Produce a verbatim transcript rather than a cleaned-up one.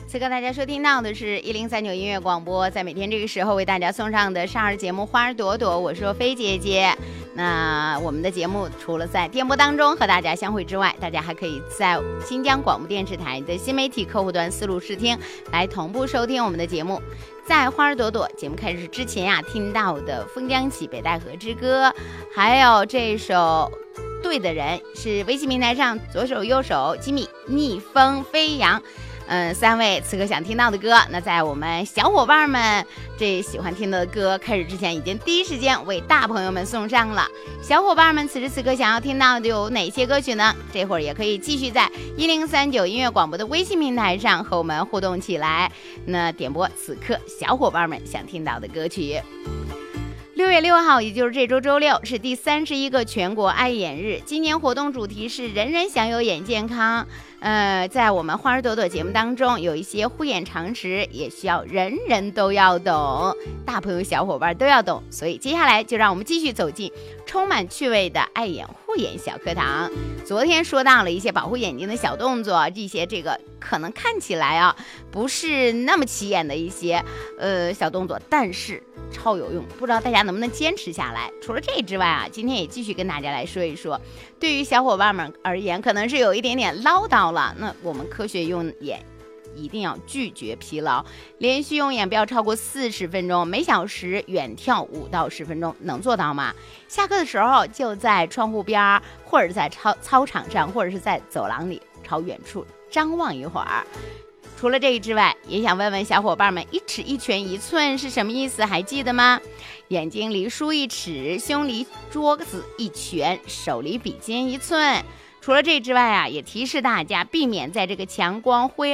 此刻大家收听到的是一零三九音乐广播，在每天这个时候为大家送上的少儿节目《花儿朵朵》，我是若飞姐姐。那我们的节目除了在电波当中和大家相会之外，大家还可以在新疆广播电视台的新媒体客户端思路视听来同步收听我们的节目。在《花儿朵朵》节目开始之前呀、啊，听到的《风将起，北戴河之歌》，还有这首《对的人》，是微信平台上左手右手吉米逆风飞扬。嗯，三位此刻想听到的歌，那在我们小伙伴们这喜欢听的歌开始之前，已经第一时间为大朋友们送上了。小伙伴们此时此刻想要听到的有哪些歌曲呢？这会儿也可以继续在一零三九音乐广播的微信平台上和我们互动起来，那点播此刻小伙伴们想听到的歌曲。六月六号，也就是这周周六，是第三十一个全国爱眼日。今年活动主题是人人享有眼健康。呃，在我们花儿朵朵节目当中，有一些护眼常识，也需要人人都要懂，大朋友小伙伴都要懂。所以接下来就让我们继续走进充满趣味的爱眼护眼小课堂。昨天说到了一些保护眼睛的小动作，一些这个可能看起来啊不是那么起眼的一些呃小动作，但是超有用，不知道大家能不能坚持下来。除了这之外啊，今天也继续跟大家来说一说，对于小伙伴们而言可能是有一点点唠叨了，那我们科学用眼一定要拒绝疲劳，连续用眼不要超过四十分钟，每小时远眺五到十分钟，能做到吗？下课的时候就在窗户边，或者在操操场上，或者是在走廊里朝远处张望一会儿。除了这个之外，也想问问小伙伴们，一尺一拳一寸是什么意思？还记得吗？眼睛离书一尺，胸离桌子一拳，手离笔尖一寸。除了这之外啊，也提示大家避免在这个强光灰